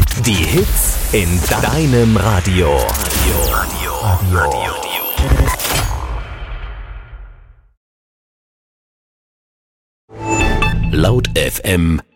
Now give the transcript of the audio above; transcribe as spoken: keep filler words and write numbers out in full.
Die Hits in deinem Radio. Radio. Radio. Radio. Laut F M